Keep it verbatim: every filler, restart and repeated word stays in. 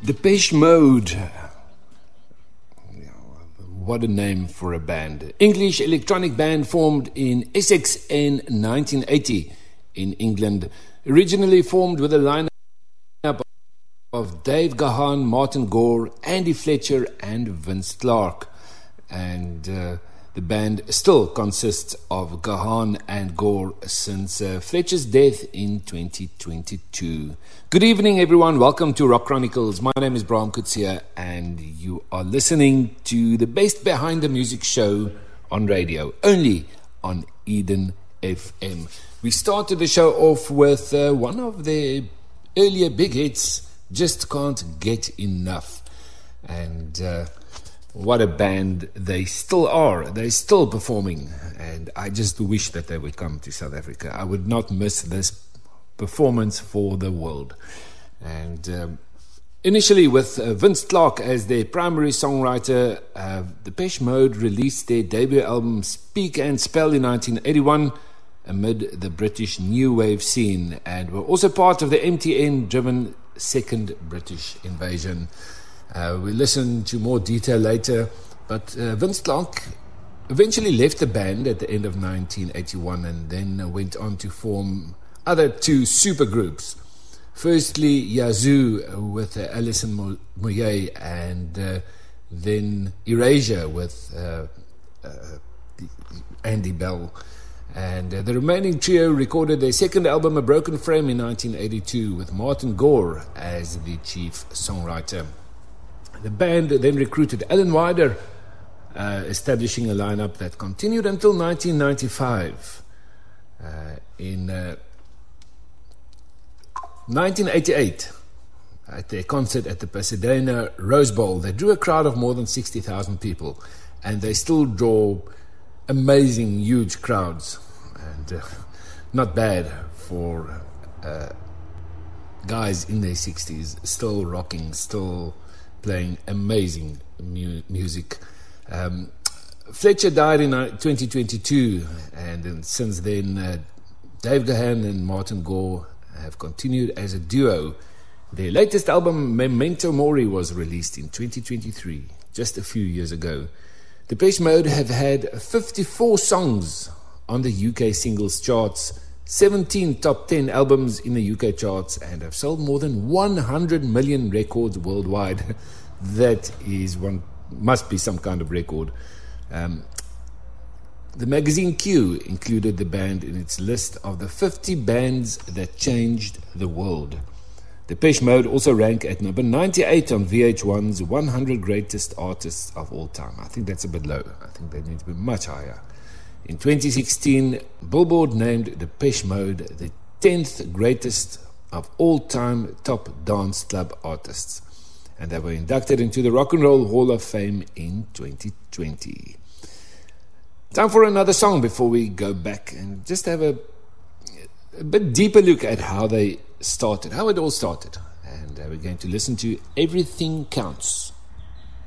Depeche Mode. What a name for a band. English electronic band formed in Essex in nineteen eighty in England. Originally formed with a lineup of Dave Gahan, Martin Gore, Andy Fletcher and Vince Clarke. And uh, the band still consists of Gahan and Gore since uh, Fletcher's death in twenty twenty-two. Good evening, everyone. Welcome to Rock Chronicles. My name is Bram Kutsia, and you are listening to the best behind the music show on radio, only on Eden F M. We started the show off with uh, one of their earlier big hits, Just Can't Get Enough. And uh, what a band they still are. They're still performing. And I just wish that they would come to South Africa. I would not miss this performance for the world. And um, initially with uh, Vince Clarke as their primary songwriter, uh, Depeche Mode released their debut album Speak and Spell in nineteen eighty-one amid the British new wave scene, and were also part of the M T N-driven second British invasion. Uh, we'll listen to more detail later, but uh, Vince Clarke eventually left the band at the end of nineteen eighty-one and then uh, went on to form other two supergroups. Firstly, Yazoo with uh, Alison Moyet, and uh, then Erasure with uh, uh, Andy Bell. And uh, the remaining trio recorded their second album, A Broken Frame, in nineteen eighty-two with Martin Gore as the chief songwriter. The band then recruited Alan Wider, uh, establishing a lineup that continued until nineteen ninety-five. Uh, in uh, nineteen eighty-eight, at their concert at the Pasadena Rose Bowl, they drew a crowd of more than sixty thousand people, and they still draw amazing, huge crowds. And uh, not bad for uh, guys in their sixties, still rocking, still playing amazing mu- music. Um, Fletcher died in twenty twenty-two, and, and since then, uh, Dave Gahan and Martin Gore have continued as a duo. Their latest album, Memento Mori, was released in twenty twenty-three, just a few years ago. Depeche Mode have had fifty-four songs on the U K singles charts, seventeen top ten albums in the U K charts, and have sold more than one hundred million records worldwide. That is one, must be some kind of record. Um, the magazine Q included the band in its list of the fifty bands that changed the world. Depeche Mode also rank at number ninety-eight on V H one's one hundred Greatest Artists of All Time. I think that's a bit low. I think they need to be much higher. In twenty sixteen, Billboard named Depeche Mode the tenth greatest of all time top dance club artists, and they were inducted into the Rock and Roll Hall of Fame in twenty twenty. Time for another song before we go back and just have a, a bit deeper look at how they started, how it all started. And uh, we're going to listen to Everything Counts.